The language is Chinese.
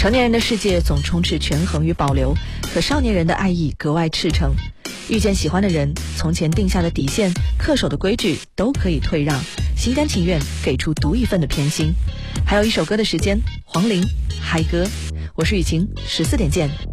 成年人的世界总充斥权衡与保留，可少年人的爱意格外赤诚。遇见喜欢的人，从前定下的底线、恪守的规矩都可以退让，心甘情愿给出独一份的偏心。还有一首歌的时间，黄龄嗨歌。我是雨晴，14点见。